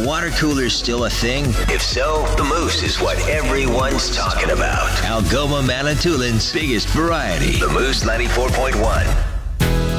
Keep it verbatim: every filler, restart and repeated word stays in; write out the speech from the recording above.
water coolers still a thing? If so, the Moose is what everyone's talking about. Algoma Manitoulин's biggest variety. The Moose ninety-four point one.